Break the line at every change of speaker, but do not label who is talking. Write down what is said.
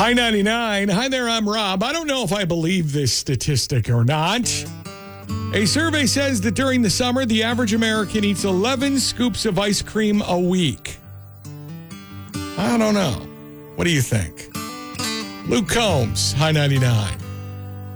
Hi 99. Hi there, I'm Rob. I don't know if I believe this statistic or not. A survey says that during the summer, the average American eats 11 scoops of ice cream a week. I don't know. What do you think? Luke Combs, Hi 99.